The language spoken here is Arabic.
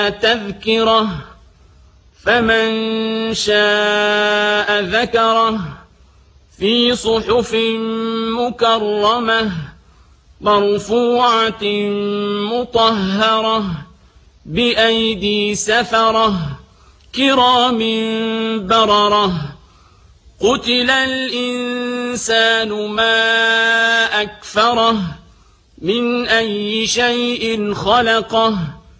تذكرة فمن شاء ذكره في صحف مكرمة مرفوعة مطهرة بأيدي سفرة كرام بررة قتل الإنسان ما أكفره من أي شيء خلقه